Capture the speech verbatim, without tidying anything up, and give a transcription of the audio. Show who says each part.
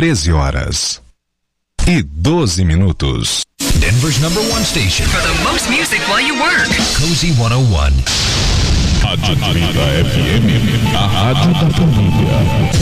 Speaker 1: treze horas e doze minutos.
Speaker 2: Denver's number one station
Speaker 3: for the most music while you work.
Speaker 2: Cozy cento e um.
Speaker 4: Rádio trinta F M, a rádio da família.